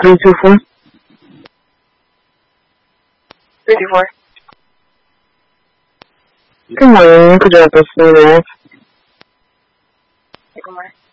324. 54. Good morning. Could you help us with that? Good morning.